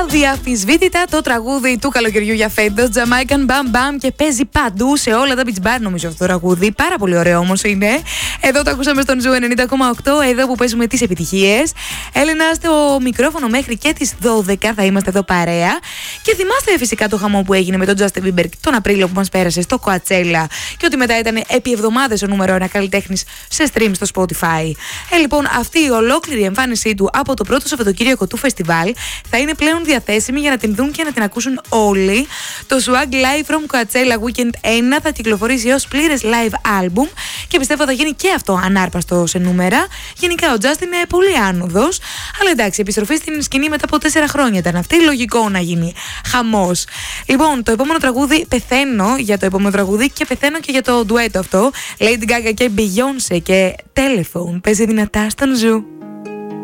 Αδιαφυσβήτητα το τραγούδι του καλοκαιριού για φέτος, Jamaican Bam Bam, και παίζει παντού σε όλα τα beach bar, νομίζω αυτό το τραγούδι. Πάρα πολύ ωραίο όμως είναι. Εδώ το ακούσαμε στον Ζου 90,8, εδώ που παίζουμε τις επιτυχίες. Έλενα, στο μικρόφωνο μέχρι και τις 12 θα είμαστε εδώ παρέα. Και θυμάστε φυσικά το χαμό που έγινε με τον Justin Bieber τον Απρίλιο που μας πέρασε στο Coachella και ότι μετά ήταν επί εβδομάδες ο νούμερο 1 καλλιτέχνης σε stream στο Spotify. Λοιπόν, αυτή η ολόκληρη εμφάνισή του από το πρώτο Σαββατοκύριακο του φεστιβάλ θα είναι πλέον διαθέσιμη για να την δουν και να την ακούσουν όλοι. Το Swag Live from Coachella Weekend 1 θα κυκλοφορήσει ως πλήρες live album και πιστεύω θα γίνει και αυτό ανάρπαστο σε νούμερα. Γενικά ο Justin είναι πολύ άνοδος, αλλά εντάξει, επιστροφή στην σκηνή μετά από 4 χρόνια ήταν αυτή. Λογικό να γίνει χαμός. Λοιπόν, το επόμενο τραγούδι, πεθαίνω για το επόμενο τραγούδι και πεθαίνω και για το ντουέτο αυτό. Lady Gaga και Beyoncé και Telephone παίζει δυνατά στον Ζου.